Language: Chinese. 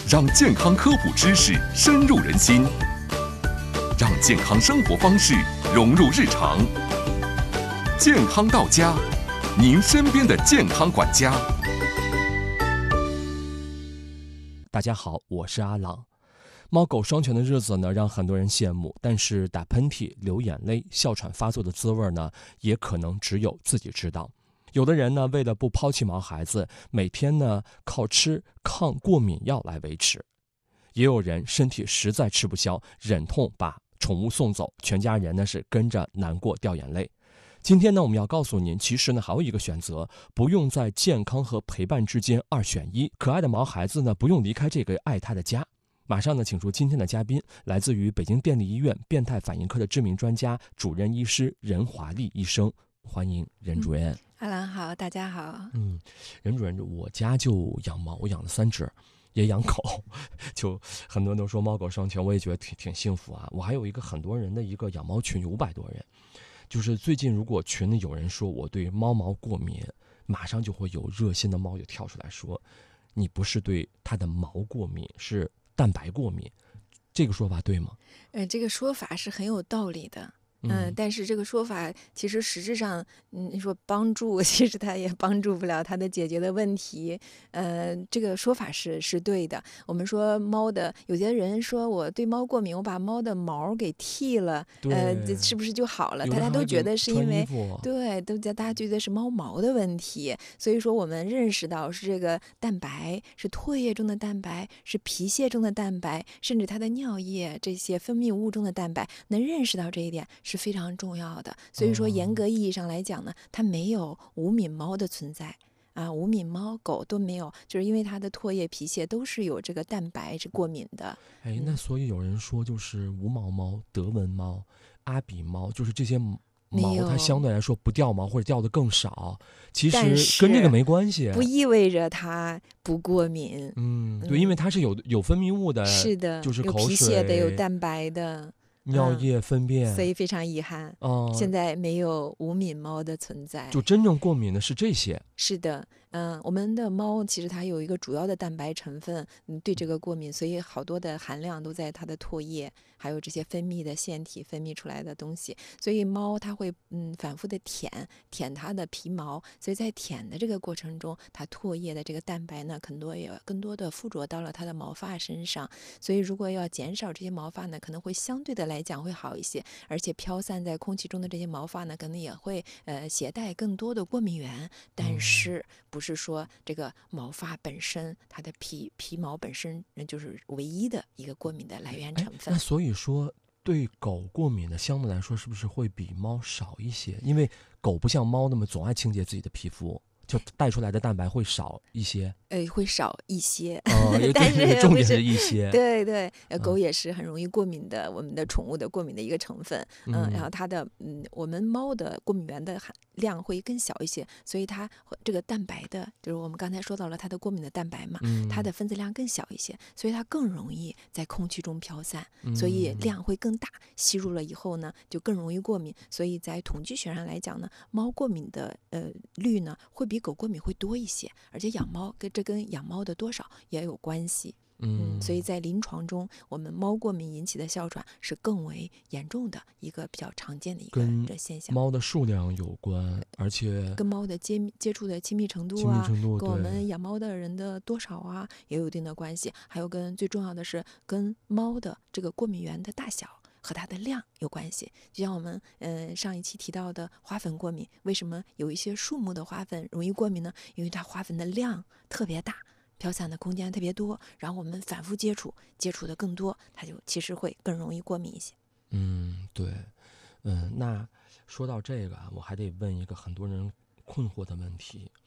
让健康科普知识深入人心，让健康生活方式融入日常。健康到家，您身边的健康管家。 大家好，我是阿朗。猫狗双全的日子呢，让很多人羡慕，但是打喷嚏、流眼泪、哮喘发作的滋味呢，也可能只有自己知道。有的人呢，为了不抛弃毛孩子，每天呢靠吃抗过敏药来维持；也有人身体实在吃不消，忍痛把宠物送走，全家人呢是跟着难过掉眼泪。今天呢，我们要告诉您，其实呢还有一个选择，不用在健康和陪伴之间二选一。可爱的毛孩子呢，不用离开这个爱他的家。马上呢，请出今天的嘉宾，来自于北京电力医院变态反应科的知名专家、主任医师任华丽医生，欢迎任主任。 阿兰好，大家好。 任主任，我家就养猫，我养了3只，也养狗，就很多人都说猫狗双全，我也觉得挺幸福啊。我还有一个很多人的一个养猫群，有500多人。就是最近如果群里有人说我对猫毛过敏，马上就会有热心的猫友跳出来说，你不是对它的毛过敏，是蛋白过敏。这个说法对吗？ 这个说法是很有道理的。但是这个说法其实实质上，你说帮助，其实它也帮助不了它的解决的问题。这个说法是对的。我们说猫的，有些人说我对猫过敏，我把猫的毛给剃了，是不是就好了？大家都觉得是因为对，大家觉得是猫毛的问题。所以说我们认识到是这个蛋白，是唾液中的蛋白，是皮屑中的蛋白，甚至它的尿液这些分泌物中的蛋白，能认识到这一点是非常重要的。所以说严格意义上来讲呢，它没有无敏猫的存在啊，无敏猫狗都没有，就是因为它的唾液皮屑都是有这个蛋白是过敏的。 那所以有人说就是无毛猫、德文猫、阿比猫，就是这些毛它相对来说不掉毛或者掉的更少，其实跟这个没关系， 不意味着它不过敏。 对，因为它是有分泌物的， 是的， 就是口水、 有皮屑的，有蛋白的。 尿液粪便， 所以非常遗憾，现在没有无敏猫的存在。 就真正过敏的是这些。 是的，我们的猫其实它有一个主要的蛋白成分，对这个过敏，所以好多的含量都在它的唾液，还有这些分泌的腺体分泌出来的东西。所以猫它会反复的舔它的皮毛，所以在舔的这个过程中，它唾液的这个蛋白呢，更多的附着到了它的毛发身上。所以如果要减少这些毛发呢，可能会相对的来讲会好一些，而且飘散在空气中的这些毛发呢，可能也会携带更多的过敏源。但是不是说这个毛发本身，它的皮毛本身就是唯一的一个过敏的来源成分。 那所以说对狗过敏的相对来说是不是会比猫少一些？因为狗不像猫那么总爱清洁自己的皮肤，就带出来的蛋白会少一些。 会少一些， 但是重点是一些。 对，狗也是很容易过敏的，我们的宠物的过敏的一个成分。然后它的我们猫的过敏源的含量会更小一些，所以它这个蛋白的，就是我们刚才说到了它的过敏的蛋白嘛，它的分子量更小一些，所以它更容易在空气中飘散，所以量会更大，吸入了以后呢就更容易过敏。所以在统计学上来讲呢，猫过敏的率呢会比狗过敏会多一些，而且养猫这跟养猫的多少也有关系。所以在临床中，我们猫过敏引起的哮喘是更为严重的一个比较常见的一个现象。 跟猫的数量有关，而且跟猫的接触的亲密程度啊，跟我们养猫的人的多少啊，也有一定的关系。还有最重要的是跟猫的这个过敏源的大小和它的量有关系。就像我们上一期提到的花粉过敏，为什么有一些树木的花粉容易过敏呢？因为它花粉的量特别大，飘散的空间特别多，然后我们反复接触的更多，它就其实会更容易过敏一些。 对，那说到这个，我还得问一个很多人困惑的问题，